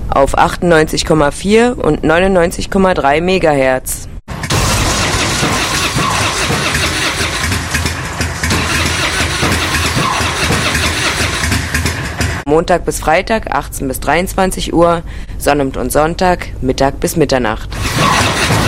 auf 98,4 und 99,3 MHz. Montag bis Freitag 18 bis 23 Uhr, Sonnabend und Sonntag Mittag bis Mitternacht.